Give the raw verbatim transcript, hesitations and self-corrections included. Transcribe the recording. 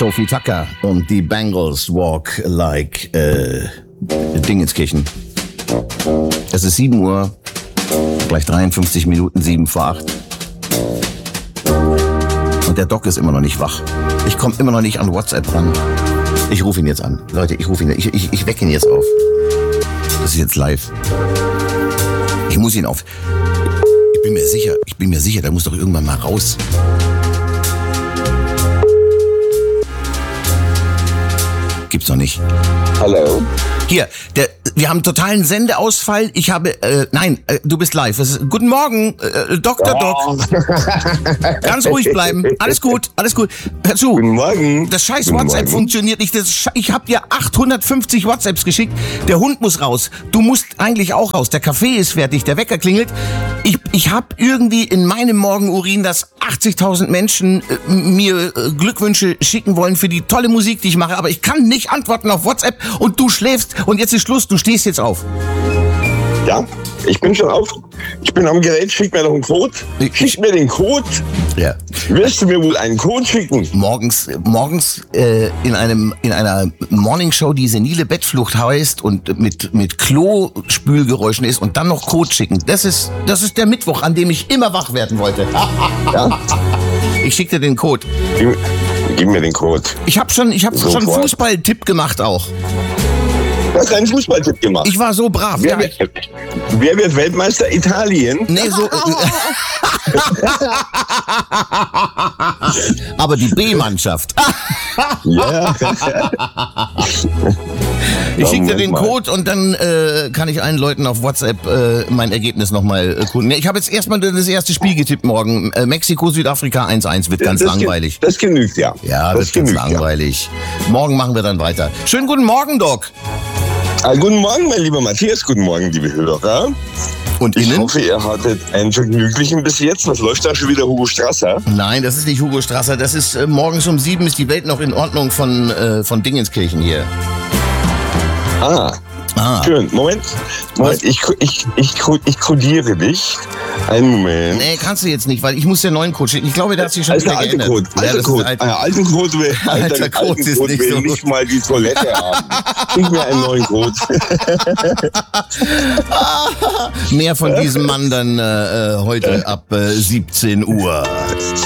Sophie Tucker und die Bangles Walk Like äh, Dingenskirchen. Es ist sieben Uhr, gleich dreiundfünfzig Minuten, sieben vor acht. Und der Doc ist immer noch nicht wach. Ich komme immer noch nicht an WhatsApp ran. Ich rufe ihn jetzt an. Leute, ich rufe ihn, ich, ich, ich wecke ihn jetzt auf. Das ist jetzt live. Ich muss ihn auf. Ich bin mir sicher, ich bin mir sicher, der muss doch irgendwann mal raus. Gibt's doch nicht. Hallo? Hier, der, wir haben totalen Sendeausfall. Ich habe, äh, nein, äh, du bist live. Es ist, guten Morgen, äh, Doktor Oh. Doc. Ganz ruhig bleiben. Alles gut, alles gut. Hör zu. Guten Morgen. Das scheiß Guten WhatsApp Morgen. funktioniert nicht. Das Sche- ich habe dir achthundertfünfzig WhatsApps geschickt. Der Hund muss raus. Du musst eigentlich auch raus. Der Kaffee ist fertig. Der Wecker klingelt. Ich, ich habe irgendwie in meinem Morgenurin, dass achtzigtausend Menschen äh, mir äh, Glückwünsche schicken wollen für die tolle Musik, die ich mache. Aber ich kann nicht antworten auf WhatsApp und du schläfst und jetzt ist Schluss. Du stehst jetzt auf. Ja, ich bin schon auf. Ich bin am Gerät. Schick mir doch einen Code. Ich- Schick mir den Code. Ja. Wirst du mir wohl einen Code schicken? Morgens, morgens äh, in einem in einer Morningshow, die senile Bettflucht heißt und mit mit Klospülgeräuschen ist und dann noch Code schicken. Das ist das ist der Mittwoch, an dem ich immer wach werden wollte. Ja. Ich schicke dir den Code. Gib, gib mir den Code. Ich habe schon ich habe schon einen Sofort. Fußballtipp gemacht auch. Du hast einen Fußballtipp gemacht. Ich war so brav. wer, Ja, wird, wer wird Weltmeister? Italien? nee, so. Aber die B-Mannschaft. Ja. Ich schicke dir Moment den mal. Code und dann äh, kann ich allen Leuten auf WhatsApp äh, mein Ergebnis nochmal äh, kunden. Ich habe jetzt erstmal das erste Spiel getippt morgen. Äh, Mexiko, Südafrika eins eins wird ganz das langweilig. Ge- das genügt, ja. Ja, das wird ganz genügt, langweilig. Morgen machen wir dann weiter. Schönen guten Morgen, Doc. Ja. Ah, guten Morgen, mein lieber Matthias. Guten Morgen, liebe Hörer. Und Ich Ihnen? hoffe, ihr hattet einen vergnüglichen bis jetzt. Was läuft da schon wieder, Hugo Strasser? Nein, das ist nicht Hugo Strasser. Das ist äh, morgens um sieben ist die Welt noch in Ordnung von, äh, von Dingenskirchen hier. Ah, Ah. schön. Moment, Moment. Ich, ich, ich, ich kodiere dich. Einen Moment. Nee, kannst du jetzt nicht, weil ich muss den neuen Code schicken. Ich glaube, der hat sich schon Das ist wieder der alte geändert. Code. Ja, Alter das Code. ist alt. Ah, alten Code will, Alter alter, Code alten ist Code nicht will so nicht mal die Toilette haben. Gib mir einen neuen Code. Mehr von diesem Mann dann äh, heute ab äh, siebzehn Uhr.